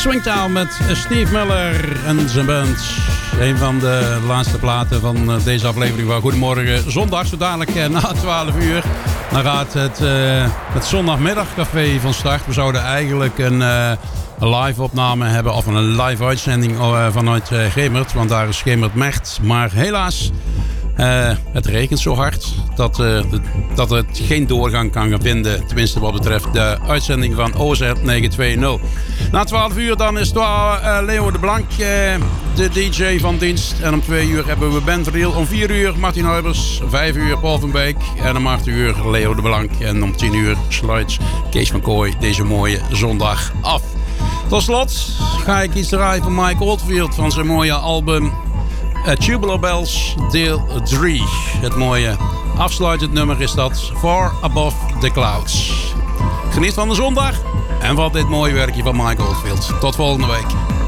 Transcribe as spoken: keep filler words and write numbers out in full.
Swingtown met Steve Miller en zijn band. Een van de laatste platen van deze aflevering van Goedemorgen Zondag. Zo dadelijk na twaalf uur. Dan gaat het, uh, het zondagmiddagcafé van start. We zouden eigenlijk een, uh, een live opname hebben. Of een live uitzending uh, vanuit uh, Gemert. Want daar is Gemert Mert. Maar helaas, uh, het regent zo hard. Dat, uh, dat het geen doorgang kan vinden. Tenminste wat betreft de uitzending van O Z negenhonderdtwintig. Na twaalf uur dan is het uh, Leo de Blank, uh, de D J van dienst. En om twee uur hebben we Ben Verriel. Om vier uur Martin Huibers. Vijf uur Paul van Beek. En om acht uur Leo de Blank. En om tien uur sluit Kees van Kooi deze mooie zondag af. Tot slot ga ik iets draaien van Mike Oldfield van zijn mooie album uh, Tubular Bells deel drie. Het mooie afsluitend nummer is dat Far Above the Clouds. Geniet van de zondag en van dit mooie werkje van Mike Oldfield. Tot volgende week.